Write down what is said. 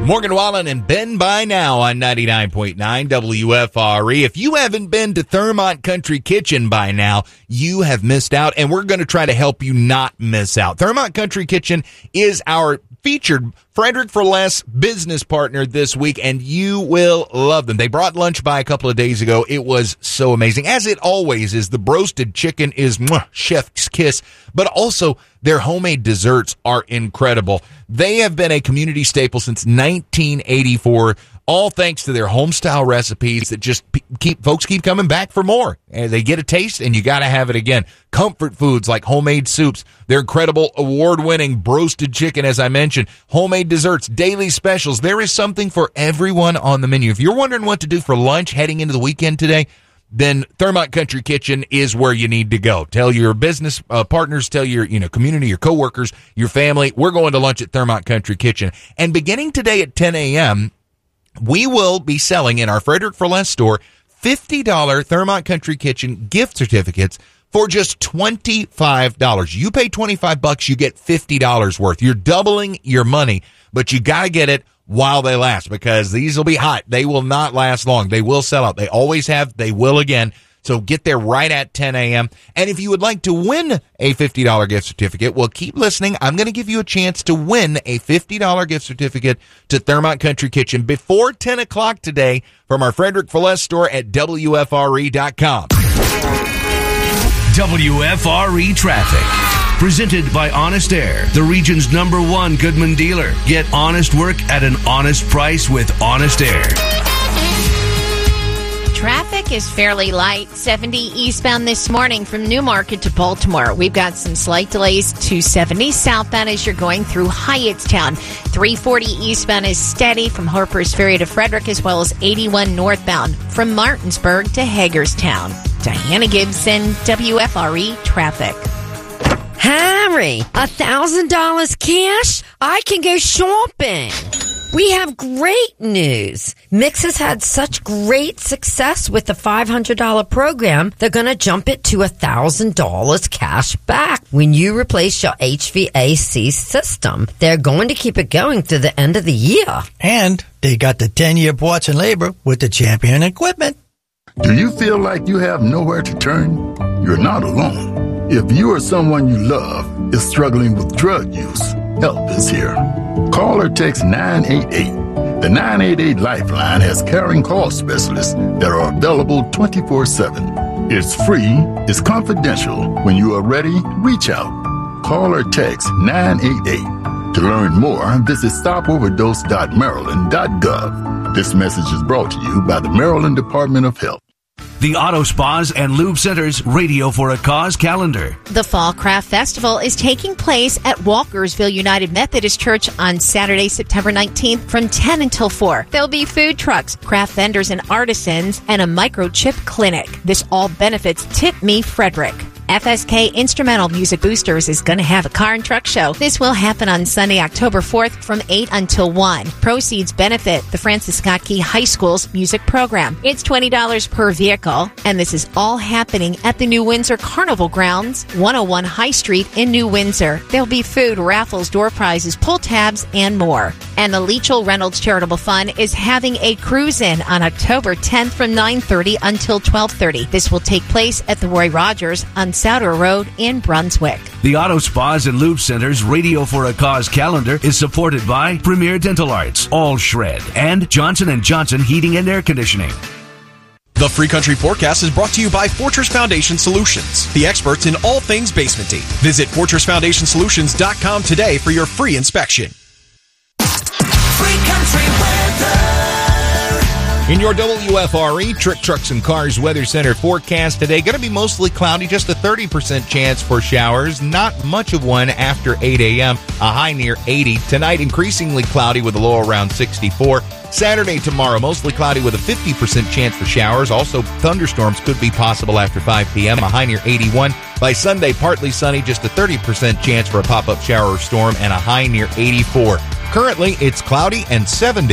Morgan Wallen and Ben by now on 99.9 WFRE. If you haven't been to Thurmont Country Kitchen by now, you have missed out, and we're going to try to help you not miss out. Thurmont Country Kitchen is our featured Frederick for Less business partner this week, and you will love them. They brought lunch by a couple of days ago. It was so amazing, as it always is. The broasted chicken is chef's kiss, but also their homemade desserts are incredible. They have been a community staple since 1984, all thanks to their home-style recipes that just folks keep coming back for more. And they get a taste, and you got to have it again. Comfort foods like homemade soups, their incredible award-winning broasted chicken, as I mentioned, homemade desserts, daily specials. There is something for everyone on the menu. If you're wondering what to do for lunch heading into the weekend today, then Thurmont Country Kitchen is where you need to go. Tell your business partners, tell your community, your coworkers, your family, we're going to lunch at Thurmont Country Kitchen. And beginning today at 10 a.m., we will be selling in our Frederick for Less store $50 Thurmont Country Kitchen gift certificates for just $25. You pay $25, you get $50 worth. You're doubling your money, but you got to get it while they last, because these will be hot. They will not last long. They will sell out. They always have. They will again. So get there right at 10 a.m. And if you would like to win a $50 gift certificate, well, keep listening. I'm going to give you a chance to win a $50 gift certificate to Thurmont Country Kitchen before 10 o'clock today from our Frederick for Less store at WFRE.com. WFRE Traffic. Presented by Honest Air, the region's #1 Goodman dealer. Get honest work at an honest price with Honest Air. Traffic is fairly light. 70 eastbound this morning from Newmarket to Baltimore. We've got some slight delays to 70 southbound as you're going through Hyattstown. 340 eastbound is steady from Harper's Ferry to Frederick, as well as 81 northbound from Martinsburg to Hagerstown. Diana Gibson, WFRE Traffic. Harry, $1,000 cash? I can go shopping. We have great news. Mix has had such great success with the $500 program, they're going to jump it to $1,000 cash back when you replace your HVAC system. They're going to keep it going through the end of the year. And they got the 10-year parts and labor with the Champion equipment. Do you feel like you have nowhere to turn? You're not alone. If you or someone you love is struggling with drug use, help is here. Call or text 988. The 988 Lifeline has caring call specialists that are available 24/7. It's free, it's confidential. When you are ready, reach out. Call or text 988. To learn more, visit stopoverdose.maryland.gov. This message is brought to you by the Maryland Department of Health. The Auto Spas and Lube Center's Radio for a Cause calendar. The Fall Craft Festival is taking place at Walkersville United Methodist Church on Saturday, September 19th from 10 until 4. There'll be food trucks, craft vendors and artisans, and a microchip clinic. This all benefits Tip Me Frederick. FSK Instrumental Music Boosters is going to have a car and truck show. This will happen on Sunday, October 4th from 8 until 1. Proceeds benefit the Francis Scott Key High School's music program. It's $20 per vehicle, and this is all happening at the New Windsor Carnival Grounds, 101 High Street in New Windsor. There'll be food, raffles, door prizes, pull tabs, and more. And the Leachell Reynolds Charitable Fund is having a cruise-in on October 10th from 9:30 until 12:30. This will take place at the Roy Rogers on Souter Road in Brunswick. The Auto Spas and Lube Center's Radio for a Cause calendar is supported by Premier Dental Arts, All Shred, and Johnson & Johnson Heating and Air Conditioning. The Free Country Forecast is brought to you by Fortress Foundation Solutions, the experts in all things basementing. Visit FortressFoundationSolutions.com today for your free inspection. Free Country weather. In your WFRE Trick Trucks and Cars Weather Center forecast today, going to be mostly cloudy, just a 30% chance for showers, not much of one after 8 a.m., a high near 80. Tonight, increasingly cloudy with a low around 64. Saturday, tomorrow, mostly cloudy with a 50% chance for showers. Also, thunderstorms could be possible after 5 p.m., a high near 81. By Sunday, partly sunny, just a 30% chance for a pop-up shower or storm, and a high near 84. Currently, it's cloudy and 70.